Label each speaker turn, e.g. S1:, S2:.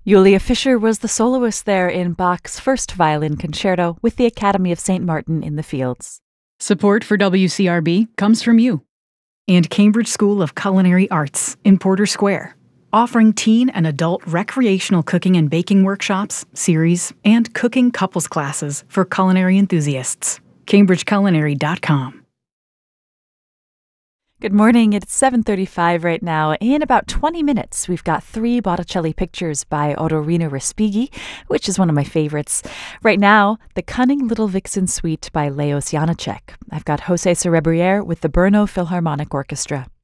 S1: Julia Fischer was the soloist there in Bach's first violin concerto with the Academy of St. Martin in the Fields.
S2: Support for WCRB comes from you and Cambridge School of Culinary Arts in Porter Square, offering teen and adult recreational cooking and baking workshops, series, and cooking couples classes for culinary enthusiasts. CambridgeCulinary.com.
S1: Good morning. It's 7:35 right now. In about 20 minutes, we've got 3 Botticelli pictures by Ottorino Respighi, which is one of my favorites. Right now, The Cunning Little Vixen Suite by Leos Janáček. I've got José Cerebriere with the Brno Philharmonic Orchestra.